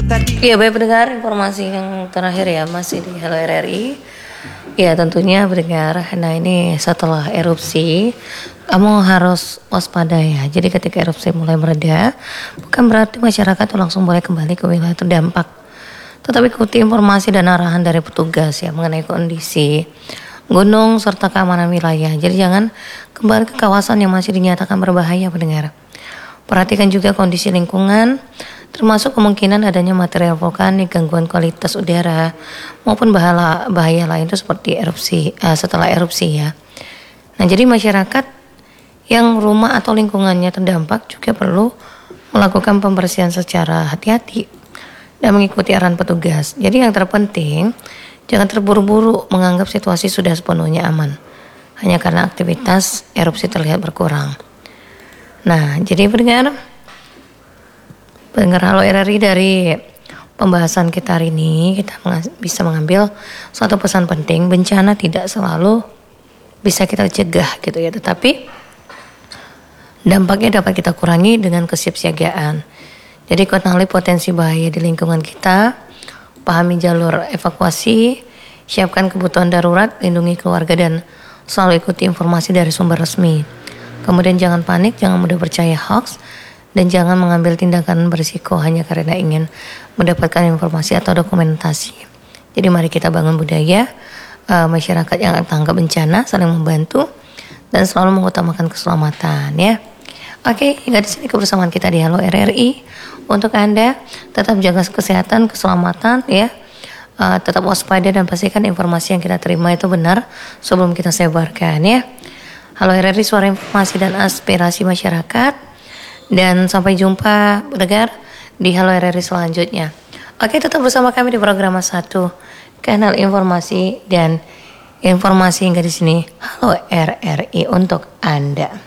Iya, baik pendengar, informasi yang terakhir ya masih di Halo RRI. Ya tentunya pendengar, nah ini setelah erupsi kamu harus waspada ya. Jadi ketika erupsi mulai mereda, bukan berarti masyarakat tuh langsung boleh kembali ke wilayah terdampak. Tetapi ikuti informasi dan arahan dari petugas ya mengenai kondisi gunung serta keamanan wilayah. Jadi jangan kembali ke kawasan yang masih dinyatakan berbahaya pendengar. Perhatikan juga kondisi lingkungan, termasuk kemungkinan adanya material vulkanik, gangguan kualitas udara, maupun bahaya lain itu seperti erupsi setelah erupsi ya. Nah, jadi masyarakat yang rumah atau lingkungannya terdampak juga perlu melakukan pembersihan secara hati-hati dan mengikuti arahan petugas. Jadi yang terpenting, jangan terburu-buru menganggap situasi sudah sepenuhnya aman, hanya karena aktivitas erupsi terlihat berkurang. Nah, jadi pendengar Halo RRI, dari pembahasan kita hari ini kita bisa mengambil suatu pesan penting. Bencana tidak selalu bisa kita cegah gitu ya, tetapi dampaknya dapat kita kurangi dengan kesiapsiagaan. Jadi kenali potensi bahaya di lingkungan kita, pahami jalur evakuasi, siapkan kebutuhan darurat, lindungi keluarga, dan selalu ikuti informasi dari sumber resmi. Kemudian jangan panik, jangan mudah percaya hoax, dan jangan mengambil tindakan berisiko hanya karena ingin mendapatkan informasi atau dokumentasi. Jadi mari kita bangun budaya masyarakat yang tanggap bencana, saling membantu, dan selalu mengutamakan keselamatan ya. Oke, hingga di sini kebersamaan kita di Halo RRI. Untuk Anda tetap jaga kesehatan, keselamatan ya. Tetap waspada dan pastikan informasi yang kita terima itu benar sebelum kita sebarkan ya. Halo RRI, suara informasi dan aspirasi masyarakat. Dan sampai jumpa pendengar di Halo RRI selanjutnya. Oke, tetap bersama kami di program 1 kanal informasi dan informasi hingga di sini. Halo RRI untuk Anda.